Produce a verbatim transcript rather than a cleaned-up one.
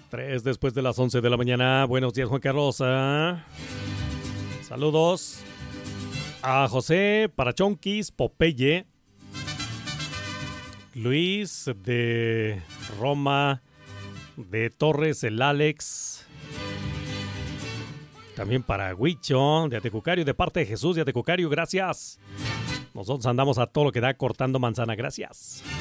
Tres después de las once de la mañana. Buenos días, Juan Carlos. ¿Ah? Saludos a José Parachonquis, Popeye, Luis de Roma, de Torres, el Alex. También para Huicho, de Atecucario, de parte de Jesús de Atecucario, gracias. Nosotros andamos a todo lo que da cortando manzana, gracias.